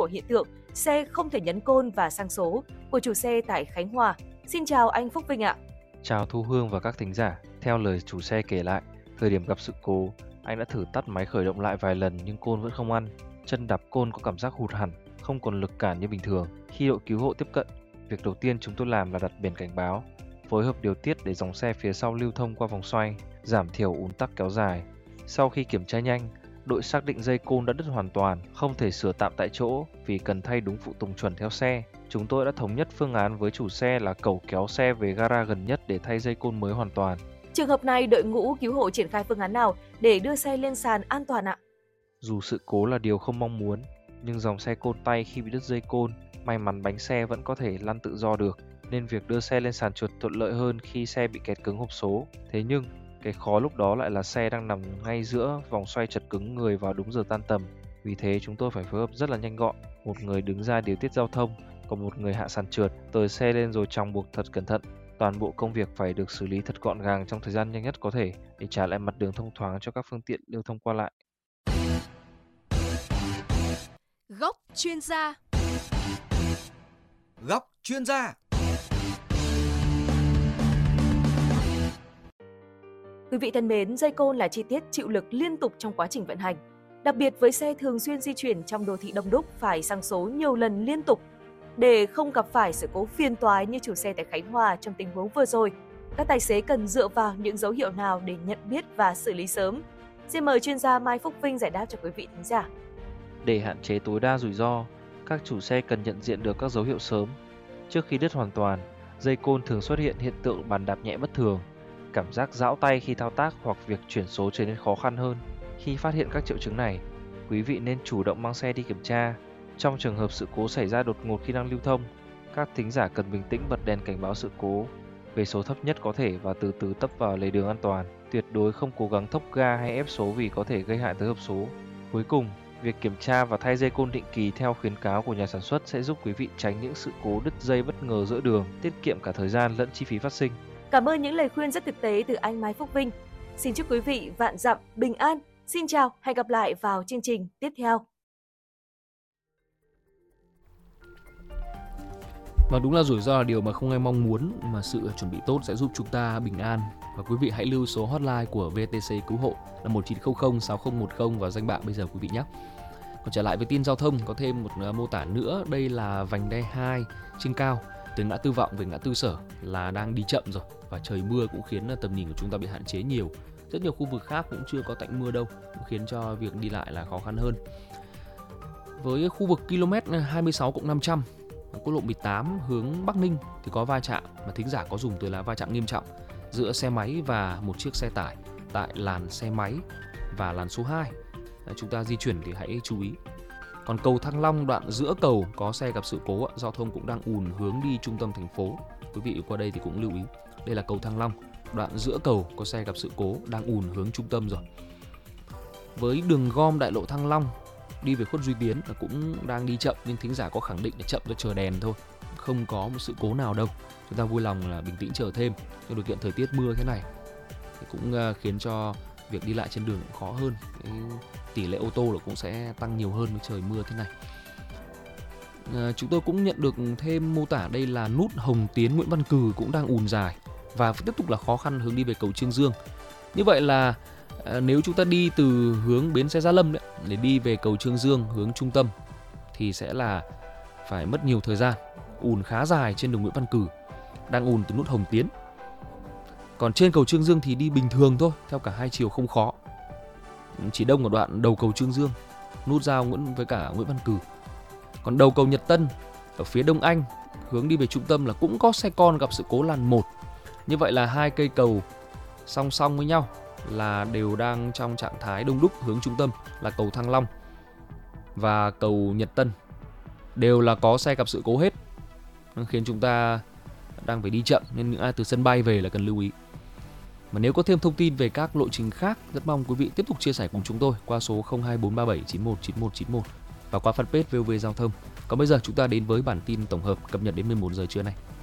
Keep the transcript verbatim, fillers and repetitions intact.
của hiện tượng xe không thể nhấn côn và sang số của chủ xe tại Khánh Hòa. Xin chào anh Phúc Vinh ạ. Chào Thu Hương và các thính giả. Theo lời chủ xe kể lại, thời điểm gặp sự cố, anh đã thử tắt máy khởi động lại vài lần nhưng côn vẫn không ăn. Chân đạp côn có cảm giác hụt hẳn, không còn lực cản như bình thường. Khi đội cứu hộ tiếp cận, việc đầu tiên chúng tôi làm là đặt biển cảnh báo, phối hợp điều tiết để dòng xe phía sau lưu thông qua vòng xoay, giảm thiểu ùn tắc kéo dài. Sau khi kiểm tra nhanh, đội xác định dây côn đã đứt hoàn toàn, không thể sửa tạm tại chỗ vì cần thay đúng phụ tùng chuẩn theo xe. Chúng tôi đã thống nhất phương án với chủ xe là cẩu kéo xe về gara gần nhất để thay dây côn mới hoàn toàn. Trường hợp này, đội ngũ cứu hộ triển khai phương án nào để đưa xe lên sàn an toàn ạ? Dù sự cố là điều không mong muốn, nhưng dòng xe côn tay khi bị đứt dây côn, may mắn bánh xe vẫn có thể lăn tự do được, nên việc đưa xe lên sàn trượt thuận lợi hơn khi xe bị kẹt cứng hộp số. Thế nhưng, cái khó lúc đó lại là xe đang nằm ngay giữa vòng xoay chật cứng người vào đúng giờ tan tầm. Vì thế chúng tôi phải phối hợp rất là nhanh gọn, một người đứng ra điều tiết giao thông, còn một người hạ sàn trượt, tời xe lên rồi chòng buộc thật cẩn thận. Toàn bộ công việc phải được xử lý thật gọn gàng trong thời gian nhanh nhất có thể để trả lại mặt đường thông thoáng cho các phương tiện lưu thông qua lại. Góc chuyên gia. Góc chuyên gia. Quý vị thân mến, dây côn là chi tiết chịu lực liên tục trong quá trình vận hành. Đặc biệt với xe thường xuyên di chuyển trong đô thị đông đúc phải sang số nhiều lần liên tục. Để không gặp phải sự cố phiền toái như chủ xe tại Khánh Hòa trong tình huống vừa rồi, các tài xế cần dựa vào những dấu hiệu nào để nhận biết và xử lý sớm? Xin mời chuyên gia Mai Phúc Vinh giải đáp cho quý vị thính giả. Để hạn chế tối đa rủi ro, các chủ xe cần nhận diện được các dấu hiệu sớm. Trước khi đứt hoàn toàn, dây côn thường xuất hiện hiện tượng bàn đạp nhẹ bất thường, cảm giác giãu tay khi thao tác hoặc việc chuyển số trở nên khó khăn hơn. Khi phát hiện các triệu chứng này, quý vị nên chủ động mang xe đi kiểm tra. Trong trường hợp sự cố xảy ra đột ngột khi đang lưu thông, các thính giả cần bình tĩnh bật đèn cảnh báo sự cố về số thấp nhất có thể và từ từ tấp vào lề đường an toàn. Tuyệt đối không cố gắng thốc ga hay ép số vì có thể gây hại tới hộp số. Cuối cùng, việc kiểm tra và thay dây côn định kỳ theo khuyến cáo của nhà sản xuất sẽ giúp quý vị tránh những sự cố đứt dây bất ngờ giữa đường, tiết kiệm cả thời gian lẫn chi phí phát sinh. Cảm ơn những lời khuyên rất thực tế từ anh Mai Phúc Vinh. Xin chúc quý vị vạn dặm bình an. Xin chào, hẹn gặp lại vào chương trình tiếp theo. Và đúng là rủi ro là điều mà không ai mong muốn, mà sự chuẩn bị tốt sẽ giúp chúng ta bình an. Và quý vị hãy lưu số hotline của vê tê xê Cứu hộ là một chín không không sáu không một không vào danh bạ bây giờ quý vị nhé. Còn trở lại với tin giao thông, có thêm một mô tả nữa, đây là vành đai hai trên cao từ ngã tư Vọng về ngã tư Sở là đang đi chậm rồi, và trời mưa cũng khiến tầm nhìn của chúng ta bị hạn chế nhiều. Rất nhiều khu vực khác cũng chưa có tạnh mưa đâu, cũng khiến cho việc đi lại là khó khăn hơn. Với khu vực ki lô mét hai mươi sáu cộng năm trăm, quốc lộ mười tám hướng Bắc Ninh thì có va chạm, mà thính giả có dùng từ là va chạm nghiêm trọng giữa xe máy và một chiếc xe tải tại làn xe máy và làn số hai. Chúng ta di chuyển thì hãy chú ý. Còn cầu Thăng Long đoạn giữa cầu có xe gặp sự cố, giao thông cũng đang ùn hướng đi trung tâm thành phố. Quý vị qua đây thì cũng lưu ý. Đây là cầu Thăng Long, đoạn giữa cầu có xe gặp sự cố, đang ùn hướng trung tâm rồi. Với đường gom đại lộ Thăng Long đi về Khuất Duy Tiến là cũng đang đi chậm, nhưng thính giả có khẳng định là chậm do chờ đèn thôi, không có một sự cố nào đâu. Chúng ta vui lòng là bình tĩnh chờ thêm. Trong điều kiện thời tiết mưa thế này thì cũng khiến cho việc đi lại trên đường cũng khó hơn. Cái tỷ lệ ô tô là cũng sẽ tăng nhiều hơn với trời mưa thế này. À, chúng tôi cũng nhận được thêm mô tả đây là nút Hồng Tiến Nguyễn Văn Cừ cũng đang ùn dài và tiếp tục là khó khăn hướng đi về cầu Trương Dương. Như vậy là à, nếu chúng ta đi từ hướng bến xe Gia Lâm đấy, để đi về cầu Trương Dương hướng trung tâm thì sẽ là phải mất nhiều thời gian, ùn khá dài trên đường Nguyễn Văn Cừ, đang ùn từ nút Hồng Tiến. Còn trên cầu Trương Dương thì đi bình thường thôi, theo cả hai chiều không khó. Chỉ đông ở đoạn đầu cầu Trương Dương, nút giao Nguyễn với cả Nguyễn Văn Cừ. Còn đầu cầu Nhật Tân ở phía Đông Anh hướng đi về trung tâm là cũng có xe con gặp sự cố làn một. Như vậy là hai cây cầu song song với nhau là đều đang trong trạng thái đông đúc hướng trung tâm, là cầu Thăng Long và cầu Nhật Tân đều là có xe gặp sự cố hết, khiến chúng ta đang phải đi chậm, nên những ai từ sân bay về là cần lưu ý. Mà nếu có thêm thông tin về các lộ trình khác, rất mong quý vị tiếp tục chia sẻ cùng chúng tôi qua số không hai bốn ba bảy chín một chín một chín một và qua fanpage vê o vê Giao thông. Còn bây giờ chúng ta đến với bản tin tổng hợp cập nhật đến mười một giờ trưa nay.